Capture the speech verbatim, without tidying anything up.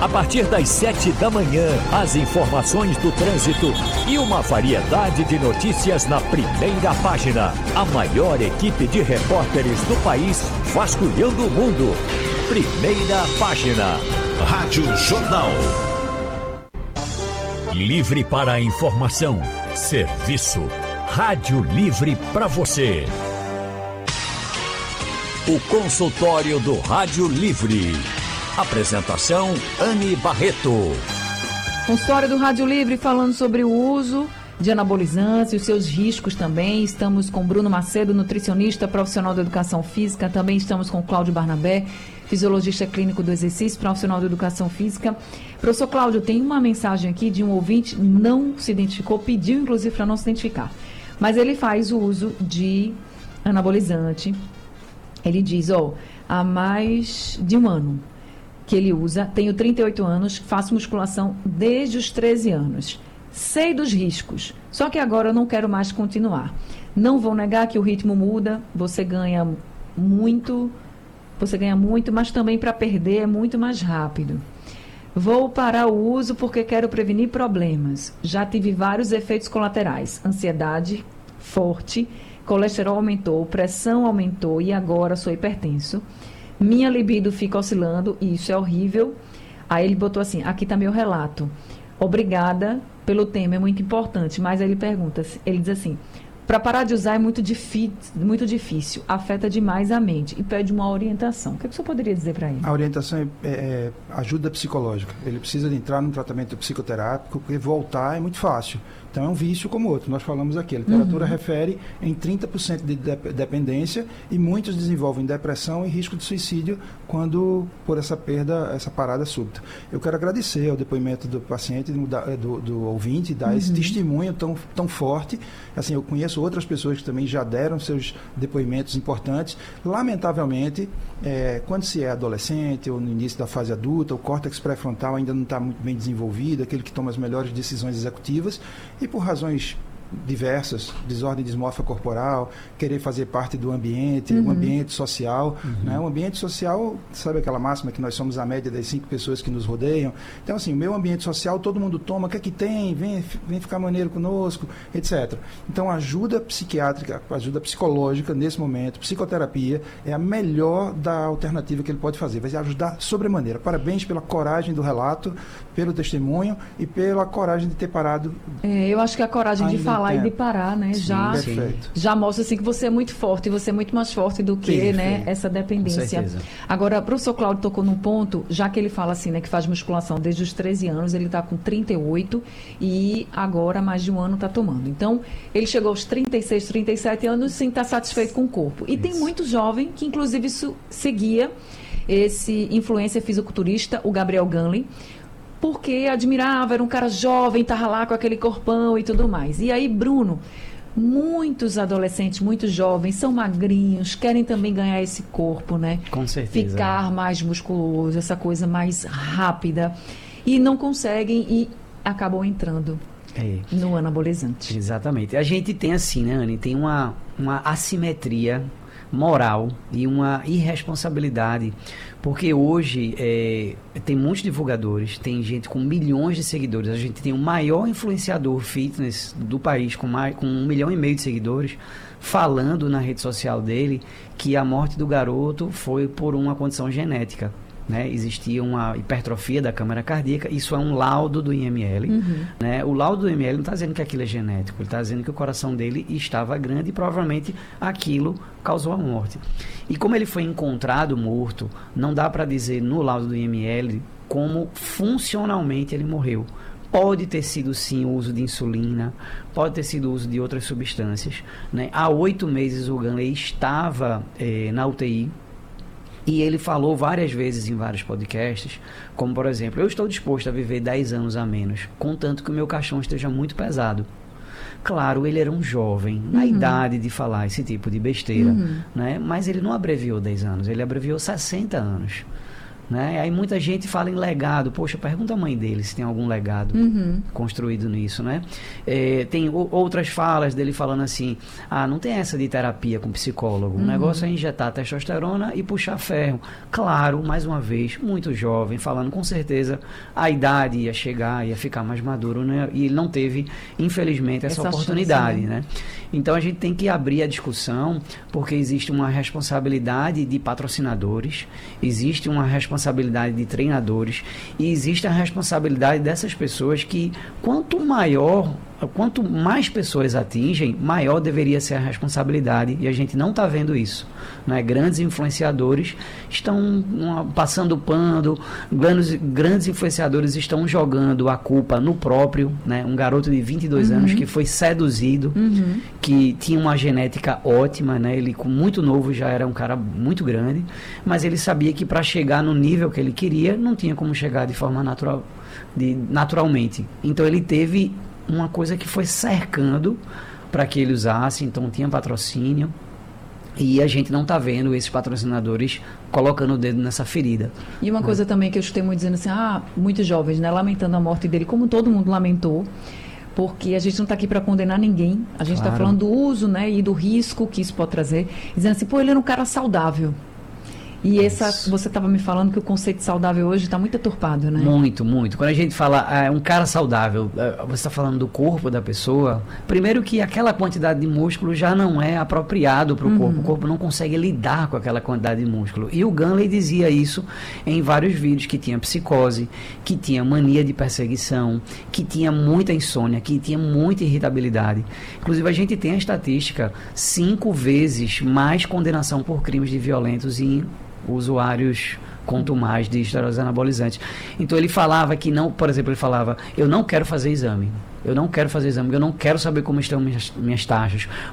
A partir das sete da manhã, as informações do trânsito e uma variedade de notícias na primeira página. A maior equipe de repórteres do país vasculhando o mundo. Primeira página. Rádio Jornal. Livre para a informação. Serviço. Rádio Livre para você. O consultório do Rádio Livre. Apresentação Anne Barreto. Consultório do Rádio Livre falando sobre o uso de anabolizantes e os seus riscos também. Estamos com Bruno Macedo, nutricionista, profissional da educação física. Também estamos com Cláudio Barnabé, fisiologista clínico do exercício, profissional da educação física. Professor Cláudio, tem uma mensagem aqui de um ouvinte, não se identificou, pediu inclusive para não se identificar. Mas ele faz o uso de anabolizante. Ele diz, ó, oh, há mais de um ano que ele usa, tenho trinta e oito anos, faço musculação desde os treze anos. Sei dos riscos, só que agora eu não quero mais continuar. Não vou negar que o ritmo muda, você ganha muito, você ganha muito, mas também para perder é muito mais rápido. Vou parar o uso porque quero prevenir problemas. Já tive vários efeitos colaterais, ansiedade forte, colesterol aumentou, pressão aumentou e agora sou hipertenso. Minha libido fica oscilando e isso é horrível. Aí ele botou assim, aqui está meu relato. Obrigada pelo tema, é muito importante. Mas ele pergunta, ele diz assim, para parar de usar é muito, muito difícil, afeta demais a mente e pede uma orientação. O que, é que o senhor poderia dizer para ele? A orientação é, é, é ajuda psicológica. Ele precisa de entrar num tratamento psicoterápico, porque voltar é muito fácil. Então é um vício como outro. Nós falamos aqui, a literatura uhum. refere em trinta por cento de dependência e muitos desenvolvem depressão e risco de suicídio quando por essa perda, essa parada súbita. Eu quero agradecer ao depoimento do paciente, do, do, do ouvinte, dar uhum. esse testemunho tão, tão forte. Assim, eu conheço outras pessoas que também já deram seus depoimentos importantes. Lamentavelmente, é, quando se é adolescente ou no início da fase adulta, o córtex pré-frontal ainda não está muito bem desenvolvido, aquele que toma as melhores decisões executivas, e por razões diversas, desordem dismórfica corporal, querer fazer parte do ambiente, uhum. um ambiente social, uhum. né? Um ambiente social, sabe aquela máxima que nós somos a média das cinco pessoas que nos rodeiam? Então, assim, o meu ambiente social, todo mundo toma, o que é que tem? Vem, vem ficar maneiro conosco, etcétera. Então, ajuda psiquiátrica, ajuda psicológica nesse momento, psicoterapia, é a melhor da alternativa que ele pode fazer, vai ajudar sobremaneira. Parabéns pela coragem do relato, pelo testemunho e pela coragem de ter parado. É, eu acho que a coragem de falar e de parar, né? Sim, já, já mostra assim que você é muito forte, você é muito mais forte do que, perfeito, né, essa dependência. Agora, o professor Cláudio tocou num ponto, já que ele fala assim, né, que faz musculação desde os treze anos, ele está com trinta e oito e agora mais de um ano está tomando. Então, ele chegou aos trinta e seis, trinta e sete anos sem estar satisfeito com o corpo. E isso. Tem muito jovem que inclusive isso seguia esse influencer fisiculturista, o Gabriel Ganley, porque admirava, era um cara jovem, estava lá com aquele corpão e tudo mais. E aí, Bruno, muitos adolescentes, muitos jovens, são magrinhos, querem também ganhar esse corpo, né? Com certeza. Ficar mais musculoso, essa coisa mais rápida. E não conseguem e acabam entrando é. no anabolizante. Exatamente. A gente tem assim, né, Anne? Tem uma, uma assimetria moral e uma irresponsabilidade, porque hoje é, tem muitos divulgadores, tem gente com milhões de seguidores, a gente tem o maior influenciador fitness do país com, mais, com um milhão e meio de seguidores, falando na rede social dele que a morte do garoto foi por uma condição genética. Né? Existia uma hipertrofia da câmara cardíaca, isso é um laudo do I M L, uhum. né? O laudo do I M L não está dizendo que aquilo é genético, ele está dizendo que o coração dele estava grande e provavelmente aquilo causou a morte. E como ele foi encontrado morto, não dá para dizer no laudo do I M L como funcionalmente ele morreu. Pode ter sido sim o uso de insulina, pode ter sido o uso de outras substâncias, né? Há oito meses o Ganley estava eh, na U T I, e ele falou várias vezes em vários podcasts, como por exemplo, eu estou disposto a viver dez anos a menos, contanto que o meu caixão esteja muito pesado. Claro, ele era um jovem, uhum. na idade de falar esse tipo de besteira, uhum. né? Mas ele não abreviou dez anos, ele abreviou sessenta anos. Né? Aí muita gente fala em legado. Poxa, pergunta a mãe dele se tem algum legado Uhum. construído nisso, né? É, tem o, outras falas dele falando assim, ah, não tem essa de terapia com psicólogo, Uhum. o negócio é injetar testosterona e puxar ferro. Claro, mais uma vez, muito jovem, falando com certeza a idade ia chegar, ia ficar mais maduro, né? E ele não teve, infelizmente, essa, Essa oportunidade, chance, né? né? Então a gente tem que abrir a discussão, porque existe uma responsabilidade de patrocinadores, existe uma responsabilidade de treinadores e existe a responsabilidade dessas pessoas que, quanto maior, quanto mais pessoas atingem, maior deveria ser a responsabilidade, e a gente não está vendo isso, né? Grandes influenciadores estão uma, passando pano, grandes, grandes influenciadores estão jogando a culpa no próprio, né? Um garoto de vinte e dois Uhum. anos que foi seduzido, Uhum. que tinha uma genética ótima, né? Ele com muito novo já era um cara muito grande, mas ele sabia que para chegar no nível que ele queria, não tinha como chegar de forma natural, de, naturalmente. Então ele teve uma coisa que foi cercando para que ele usasse, então tinha patrocínio, e a gente não está vendo esses patrocinadores colocando o dedo nessa ferida. E uma coisa também que eu escutei muito dizendo assim, ah, muitos jovens, né, lamentando a morte dele, como todo mundo lamentou, porque a gente não está aqui para condenar ninguém, a gente está Claro. falando do uso, né, e do risco que isso pode trazer, dizendo assim, pô, ele era um cara saudável. E essa, Isso. você estava me falando que o conceito de saudável hoje está muito aturpado, né? Muito, muito. Quando a gente fala ah, um cara saudável, ah, você está falando do corpo da pessoa, primeiro que aquela quantidade de músculo já não é apropriado para o Uhum. corpo, o corpo não consegue lidar com aquela quantidade de músculo. E o Ganley dizia isso em vários vídeos, que tinha psicose, que tinha mania de perseguição, que tinha muita insônia, que tinha muita irritabilidade. Inclusive a gente tem a estatística, cinco vezes mais condenação por crimes de violentos em usuários contumaz de esteroides anabolizantes. Então ele falava que não, por exemplo, ele falava, eu não quero fazer exame, eu não quero fazer exame, eu não quero saber como estão minhas, minhas taxas,